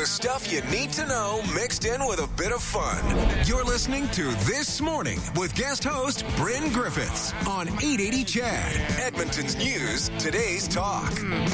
The stuff you need to know mixed in with a bit of fun. You're listening to This Morning with guest host Bryn Griffiths on 880 Chad, Edmonton's News, today's talk.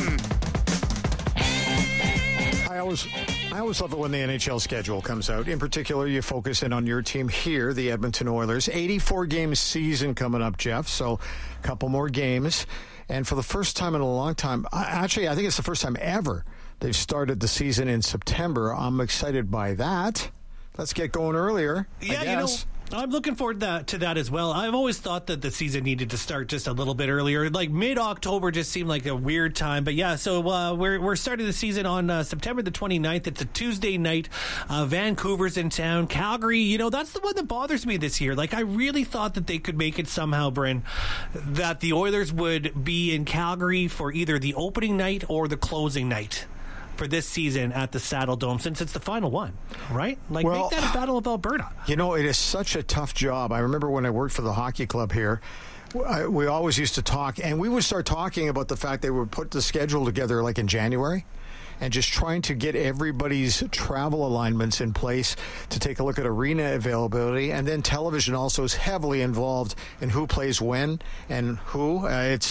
I always love it when the NHL schedule comes out. In particular, you focus in on your team here, the Edmonton Oilers. 84-game season coming up, Jeff, so a couple more games. And for the first time in a long time, actually, I think it's the first time ever they've started the season in September. I'm excited by that. Let's get going earlier, I guess. I'm looking forward to that as well. I've always thought that the season needed to start just a little bit earlier. Like mid-October just seemed like a weird time. But yeah, so we're starting the season on September the 29th. It's a Tuesday night. Vancouver's in town. Calgary, that's the one that bothers me this year. Like, I really thought that they could make it somehow, Bryn, that the Oilers would be in Calgary for either the opening night or the closing night for this season at the Saddle Dome, since it's the final one, right? Make that a Battle of Alberta. It is such a tough job. I remember when I worked for the hockey club here, we always used to talk, and we would start talking about the fact they would put the schedule together like in January, and just trying to get everybody's travel alignments in place to take a look at arena availability. And then television also is heavily involved in who plays when and who.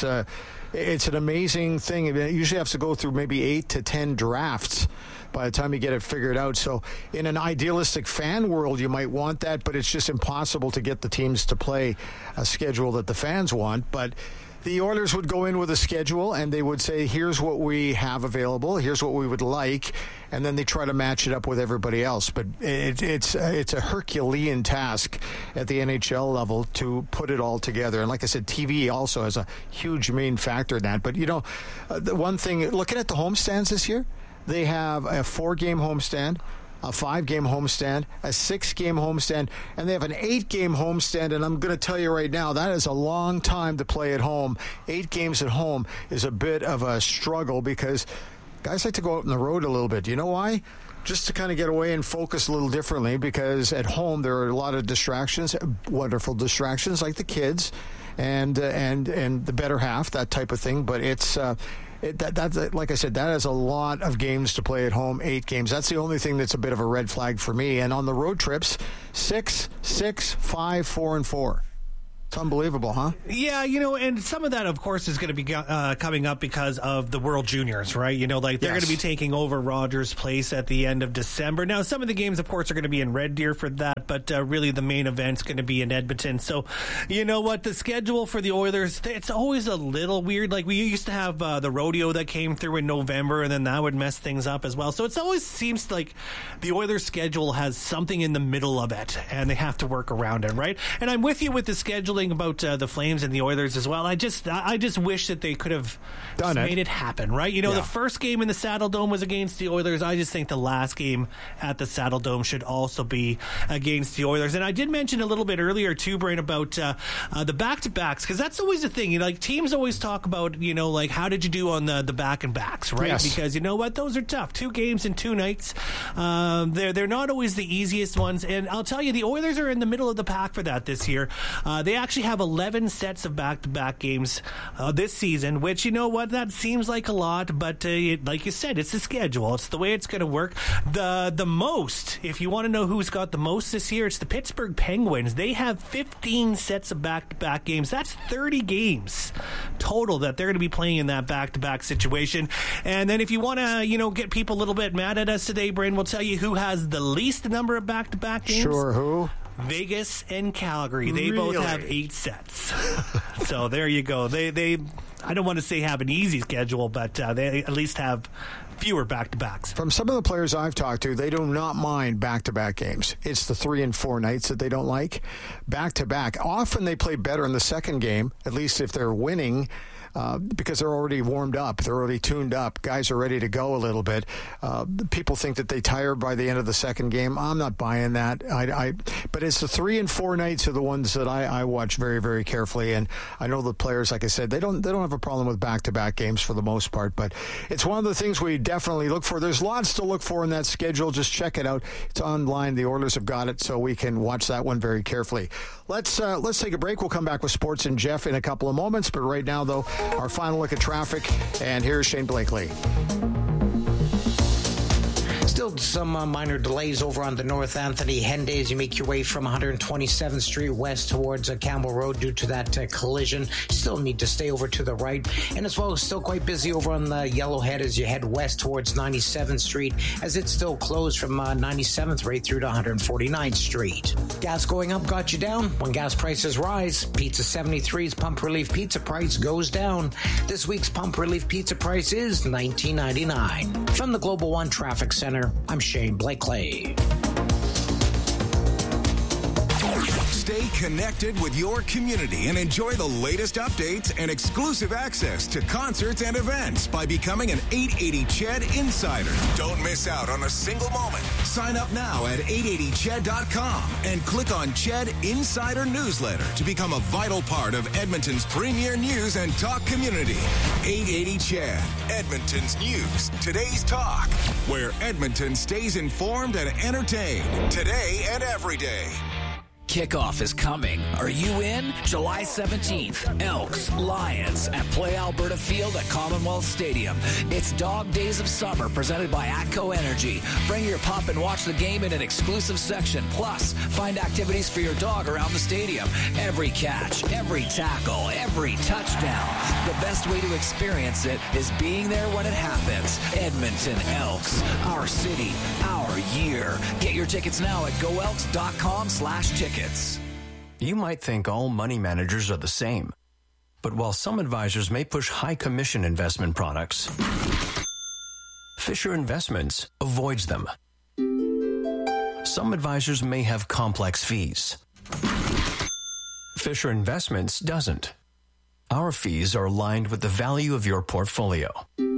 It's an amazing thing. It usually has to go through maybe 8 to 10 drafts by the time you get it figured out. So in an idealistic fan world, you might want that, but it's just impossible to get the teams to play a schedule that the fans want. But the Oilers would go in with a schedule, and they would say, here's what we have available, here's what we would like, and then they try to match it up with everybody else. But it's a Herculean task at the NHL level to put it all together. And like I said, TV also has a huge main factor in that. But, the one thing, looking at the homestands this year, they have a 4-game homestand, a 5-game homestand, a 6-game homestand, and they have an 8-game homestand. And I'm going to tell you right now, that is a long time to play at home. 8 games at home is a bit of a struggle because guys like to go out on the road a little bit. You know why? Just to kind of get away and focus a little differently, because at home there are a lot of distractions, wonderful distractions like the kids and the better half, that type of thing. But it's that's like I said, that is a lot of games to play at home, 8 games. That's the only thing that's a bit of a red flag for me. And on the road trips, 6, 6, 5, 4, and 4. It's unbelievable, huh? Yeah, and some of that, of course, is going to be coming up because of the World Juniors, right? They're going to be taking over Rogers Place at the end of December. Now, some of the games, of course, are going to be in Red Deer for that, but really the main event's going to be in Edmonton. So, you know what? The schedule for the Oilers, it's always a little weird. Like, we used to have the rodeo that came through in November, and then that would mess things up as well. So it always seems like the Oilers' schedule has something in the middle of it, and they have to work around it, right? And I'm with you with the scheduling about the Flames and the Oilers as well. I just wish that they could have made it happen, right? The first game in the Saddle Dome was against the Oilers. I just think the last game at the Saddle Dome should also be against the Oilers. And I did mention a little bit earlier too, Brian, about the back-to-backs, because that's always the thing. Teams always talk about, how did you do on the back-and-backs, right? Yes. Because you know what? Those are tough. 2 games in 2 nights. They're not always the easiest ones. And I'll tell you, the Oilers are in the middle of the pack for that this year. They actually have 11 sets of back-to-back games this season, which, you know what, that seems like a lot, but like you said, it's the schedule. It's the way it's going to work. The most, if you want to know who's got the most this year, it's the Pittsburgh Penguins. They have 15 sets of back-to-back games. That's 30 games total that they're going to be playing in that back-to-back situation. And then if you want to, get people a little bit mad at us today, Brian, we'll tell you who has the least number of back-to-back games. Sure, who? Vegas and Calgary. They both have 8 sets. So there you go. They I don't want to say have an easy schedule, but they at least have fewer back-to-backs. From some of the players I've talked to, they do not mind back-to-back games. It's the 3 and 4 nights that they don't like. Back-to-back. Often they play better in the second game, at least if they're winning, because they're already warmed up. They're already tuned up. Guys are ready to go a little bit. People think that they tire by the end of the second game. I'm not buying that. But it's the 3 and 4 nights are the ones that I watch very, very carefully. And I know the players, like I said, they don't have a problem with back-to-back games for the most part. But it's one of the things we definitely look for. There's lots to look for in that schedule. Just check it out. It's online. The Oilers have got it, so we can watch that one very carefully. Let's take a break. We'll come back with Sports and Jeff in a couple of moments. But right now, though, our final look at traffic. And here's Shane Blakely. Still Still some minor delays over on the North Anthony Henday as you make your way from 127th Street west towards Campbell Road due to that collision. Still need to stay over to the right. And as well, still quite busy over on the Yellowhead as you head west towards 97th Street, as it's still closed from 97th right through to 149th Street. Gas going up got you down. When gas prices rise, Pizza 73's Pump Relief Pizza price goes down. This week's Pump Relief Pizza price is $19.99. From the Global One Traffic Center, I'm Shane Blakely. Stay connected with your community and enjoy the latest updates and exclusive access to concerts and events by becoming an 880 CHED Insider. Don't miss out on a single moment. Sign up now at 880ched.com and click on CHED Insider Newsletter to become a vital part of Edmonton's premier news and talk community. 880 CHED, Edmonton's news, today's talk, where Edmonton stays informed and entertained today and every day. Kickoff is coming. Are you in? July 17th, Elks, Lions at Play Alberta Field at Commonwealth Stadium. It's Dog Days of Summer presented by ATCO Energy. Bring your pup and watch the game in an exclusive section. Plus, find activities for your dog around the stadium. Every catch, every tackle, every touchdown. The best way to experience it is being there when it happens. Edmonton Elks, our city, our year. Get your tickets now at goelks.com/tickets. You might think all money managers are the same. But while some advisors may push high commission investment products, Fisher Investments avoids them. Some advisors may have complex fees. Fisher Investments doesn't. Our fees are aligned with the value of your portfolio.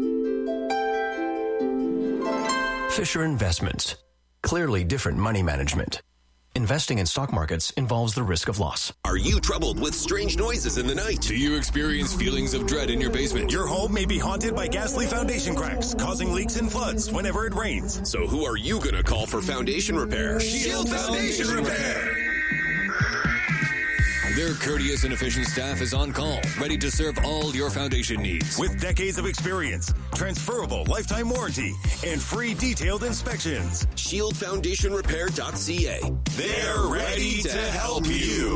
Fisher Investments. Clearly different money management. Investing in stock markets involves the risk of loss. Are you troubled with strange noises in the night? Do you experience feelings of dread in your basement? Your home may be haunted by ghastly foundation cracks, causing leaks and floods whenever it rains. So who are you going to call for foundation repair? Shield Foundation Repair! Their courteous and efficient staff is on call, ready to serve all your foundation needs. With decades of experience, transferable lifetime warranty, and free detailed inspections. ShieldFoundationRepair.ca. They're ready to help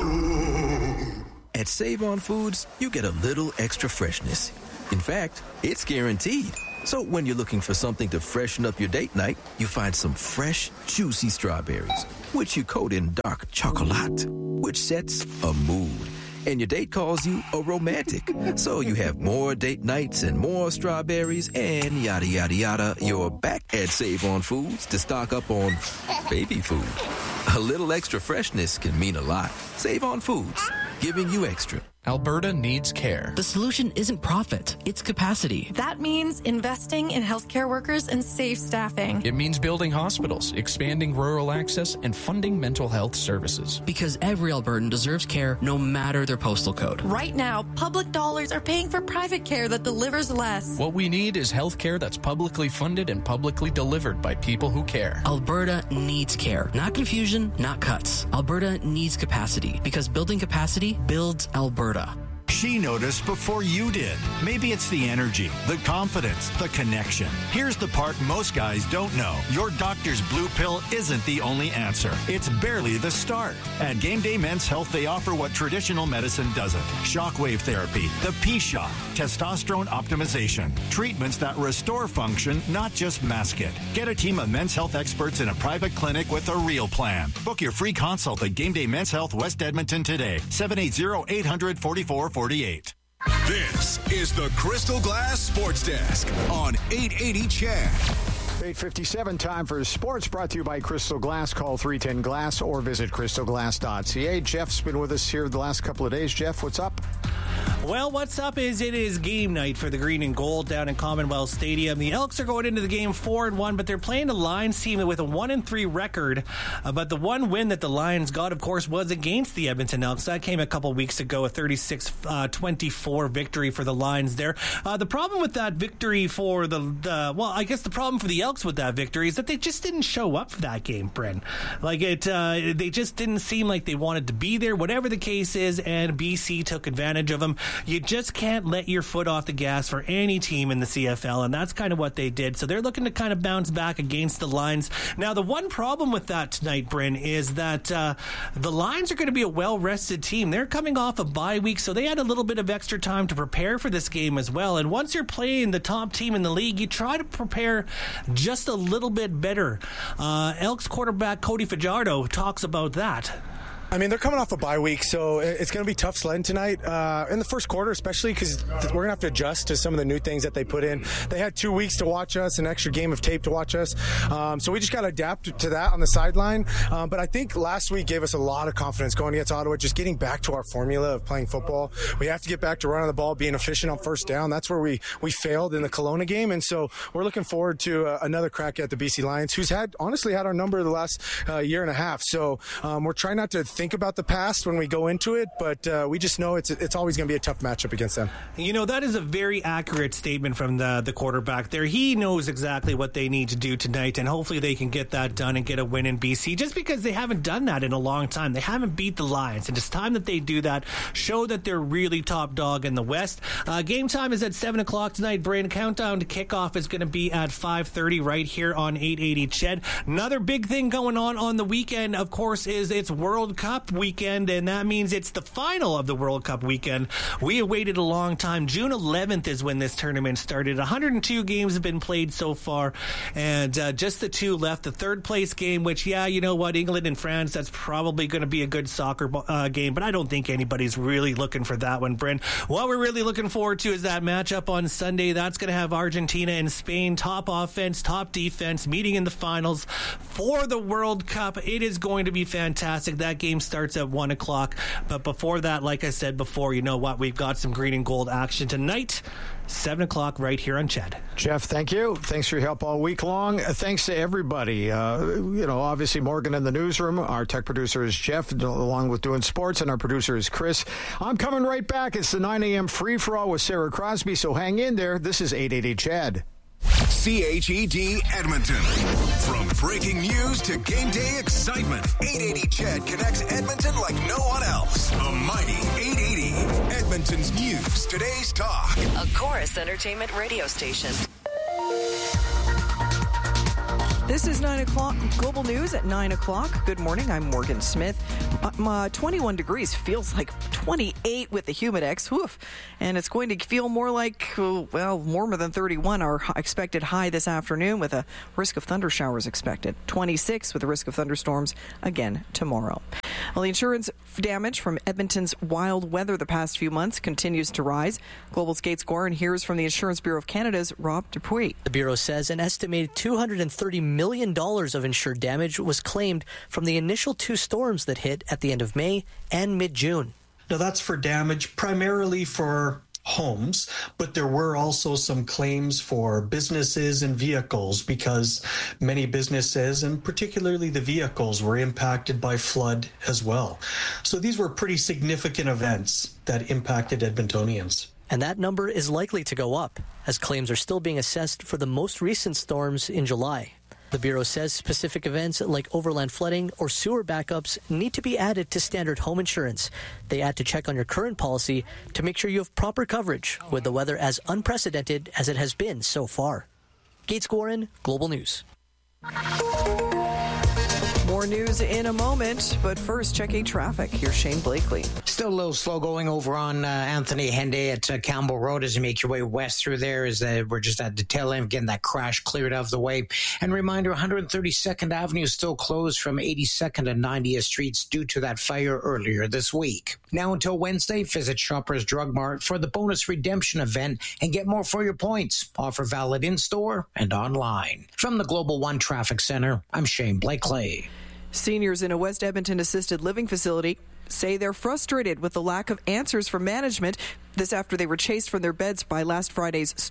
you. At Save On Foods, you get a little extra freshness. In fact, it's guaranteed. So when you're looking for something to freshen up your date night, you find some fresh, juicy strawberries, which you coat in dark chocolate, which sets a mood. And your date calls you a romantic. So you have more date nights and more strawberries and yada, yada, yada. You're back at Save On Foods to stock up on baby food. A little extra freshness can mean a lot. Save On Foods, giving you extra. Alberta needs care. The solution isn't profit, it's capacity. That means investing in healthcare workers and safe staffing. It means building hospitals, expanding rural access, and funding mental health services. Because every Albertan deserves care no matter their postal code. Right now, public dollars are paying for private care that delivers less. What we need is health care that's publicly funded and publicly delivered by people who care. Alberta needs care. Not confusion, not cuts. Alberta needs capacity. Because building capacity builds Alberta. She noticed before you did. Maybe it's the energy, the confidence, the connection. Here's the part most guys don't know. Your doctor's blue pill isn't the only answer. It's barely the start. At Game Day Men's Health, they offer what traditional medicine doesn't. Shockwave therapy, the P-Shot, testosterone optimization, treatments that restore function, not just mask it. Get a team of men's health experts in a private clinic with a real plan. Book your free consult at Game Day Men's Health West Edmonton today. 780-800-4448. This is the Crystal Glass Sports Desk on 880 CHED. 8:57, time for sports, brought to you by Crystal Glass. Call 310-GLASS or visit crystalglass.ca. Jeff's been with us here the last couple of days. Jeff, what's up? Well, what's up is it is game night for the Green and Gold down in Commonwealth Stadium. The Elks are going into the game 4-1, but they're playing a Lions team with a 1-3 record. But the one win that the Lions got, of course, was against the Edmonton Elks. That came a couple weeks ago, a 36-24 victory for the Lions there. The problem with that victory for the problem for the Elks with that victory is that they just didn't show up for that game, Bryn. They just didn't seem like they wanted to be there, whatever the case is, and BC took advantage of them. them. You just can't let your foot off the gas for any team in the CFL, and that's kind of what they did. So they're looking to kind of bounce back against the Lions. Now, the one problem with that tonight, Bryn, is that the Lions are going to be a well-rested team. They're coming off a bye week, so they had a little bit of extra time to prepare for this game as well. And once you're playing the top team in the league, you try to prepare just a little bit better. Elks quarterback Cody Fajardo talks about that. I mean, they're coming off a bye week, so it's going to be tough sledding tonight. In the first quarter, especially because we're going to have to adjust to some of the new things that they put in. They had 2 weeks to watch us, an extra game of tape to watch us. So we just got to adapt to that on the sideline. But I think last week gave us a lot of confidence going against Ottawa, just getting back to our formula of playing football. We have to get back to running the ball, being efficient on first down. That's where we failed in the Kelowna game. And so we're looking forward to another crack at the BC Lions, who's honestly had our number the last year and a half. So we're trying not to think about the past when we go into it, but we just know it's always going to be a tough matchup against them. You know, that is a very accurate statement from the quarterback there. He knows exactly what they need to do tonight, and hopefully they can get that done and get a win in BC, just because they haven't done that in a long time. They haven't beat the Lions, and it's time that they do that, show that they're really top dog in the West. Game time is at 7 o'clock tonight. Brain, countdown to kickoff is going to be at 5:30 right here on 880 CHED. Another big thing going on the weekend, of course, is it's World Cup weekend, and that means it's the final of the World Cup weekend. We have waited a long time. June 11th is when this tournament started. 102 games have been played so far, and just the 2 left. The third place game, which, you know what, England and France, that's probably going to be a good soccer game, but I don't think anybody's really looking for that one, Bryn. What we're really looking forward to is that matchup on Sunday. That's going to have Argentina and Spain, top offense, top defense, meeting in the finals for the World Cup. It is going to be fantastic. That game starts at 1 o'clock. But before that, like I said before, you know what? We've got some green and gold action tonight. 7 o'clock right here on CHED. Jeff, thank you. Thanks for your help all week long. Thanks to everybody. Obviously Morgan in the newsroom. Our tech producer is Jeff, along with doing sports, and our producer is Chris. I'm coming right back. It's the 9 a.m. free-for-all with Sarah Crosby, so hang in there. This is 880 CHED. CHED Edmonton. From breaking news to game day excitement, 880 CHED connects Edmonton like no one else. A mighty 880. Edmonton's news, today's talk. A Chorus Entertainment radio station. This is 9 o'clock. Global News at 9 o'clock. Good morning. I'm Morgan Smith. 21 degrees feels like 28 with the Humidex. Woof. And it's going to feel more like, warmer than 31. Our expected high this afternoon with a risk of thunder showers expected. 26 with a risk of thunderstorms again tomorrow. Well, the insurance damage from Edmonton's wild weather the past few months continues to rise. Global's Gates Gorin hears from the Insurance Bureau of Canada's Rob Dupuis. The Bureau says an estimated $230 million of insured damage was claimed from the initial 2 storms that hit at the end of May and mid-June. Now, that's for damage primarily for homes, but there were also some claims for businesses and vehicles because many businesses, and particularly the vehicles, were impacted by flood as well. So these were pretty significant events that impacted Edmontonians. And that number is likely to go up, as claims are still being assessed for the most recent storms in July. The Bureau says specific events like overland flooding or sewer backups need to be added to standard home insurance. They add to check on your current policy to make sure you have proper coverage with the weather as unprecedented as it has been so far. Gates Gorin, Global News. More news in a moment, but first checking traffic. Here's Shane Blakely. Still a little slow going over on Anthony Henday at Campbell Road as you make your way west through there. We're just at the tail end getting that crash cleared out of the way. And reminder, 132nd Avenue is still closed from 82nd and 90th Streets due to that fire earlier this week. Now until Wednesday, visit Shoppers Drug Mart for the bonus redemption event and get more for your points. Offer valid in-store and online. From the Global One Traffic Center, I'm Shane Blakely. Seniors in a West Edmonton assisted living facility say they're frustrated with the lack of answers from management. This after they were chased from their beds by last Friday's storm.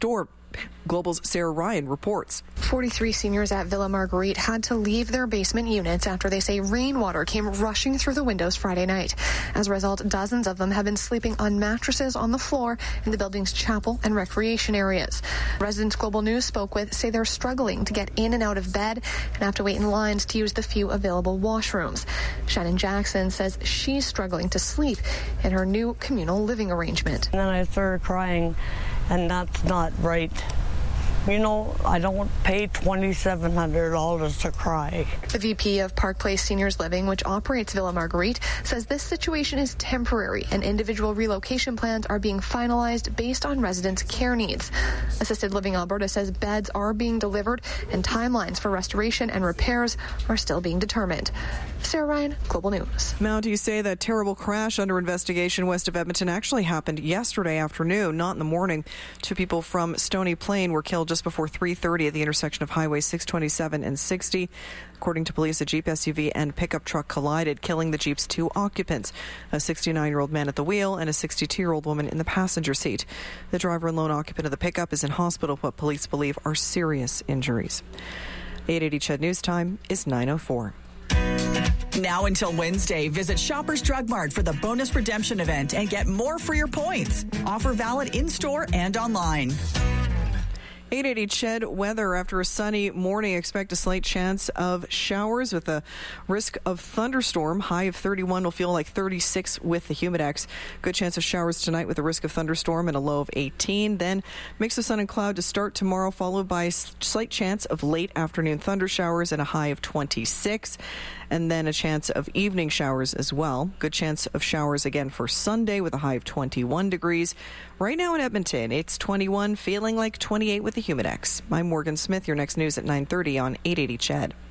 Global's Sarah Ryan reports. 43 seniors at Villa Marguerite had to leave their basement units after they say rainwater came rushing through the windows Friday night. As a result, dozens of them have been sleeping on mattresses on the floor in the building's chapel and recreation areas. Residents Global News spoke with say they're struggling to get in and out of bed and have to wait in lines to use the few available washrooms. Shannon Jackson says she's struggling to sleep in her new communal living arrangement. And then I started crying, and that's not right. You know, I don't pay $2,700 to cry. The VP of Park Place Seniors Living, which operates Villa Marguerite, says this situation is temporary and individual relocation plans are being finalized based on residents' care needs. Assisted Living Alberta says beds are being delivered and timelines for restoration and repairs are still being determined. Sarah Ryan, Global News. Mounties say that terrible crash under investigation west of Edmonton actually happened yesterday afternoon, not in the morning. 2 people from Stony Plain were killed just before 3:30 at the intersection of Highway 627 and 60. According to police, a Jeep SUV and pickup truck collided, killing the Jeep's 2 occupants, a 69-year-old man at the wheel and a 62-year-old woman in the passenger seat. The driver and lone occupant of the pickup is in hospital, what police believe are serious injuries. 880 CHED News Time is 9:04. Now until Wednesday, visit Shoppers Drug Mart for the bonus redemption event and get more for your points. Offer valid in-store and online. 880 CHED weather. After a sunny morning, expect a slight chance of showers with a risk of thunderstorm. High of 31 will feel like 36 with the Humidex. Good chance of showers tonight with a risk of thunderstorm and a low of 18. Then mix of sun and cloud to start tomorrow, followed by a slight chance of late afternoon thunder showers and a high of 26. And then a chance of evening showers as well. Good chance of showers again for Sunday with a high of 21 degrees. Right now in Edmonton, it's 21, feeling like 28 with the Humidex. I'm Morgan Smith. Your next news at 9:30 on 880 CHED.